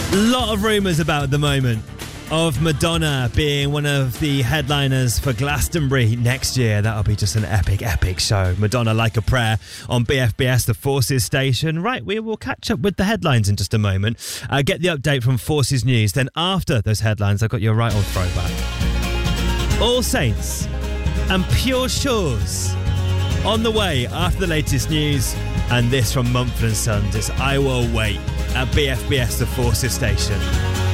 Lot of rumours about at the moment of Madonna being one of the headliners for Glastonbury next year. That'll be just an epic show. Madonna Like a Prayer on BFBS, the Forces station. Right, we will catch up with the headlines in just a moment. Get the update from Forces News. Then after those headlines, I've got your right old throwback. All Saints and Pure Shores on the way after the latest news. And this from Mumford & Sons. It's I Will Wait at BFBS, the Forces station.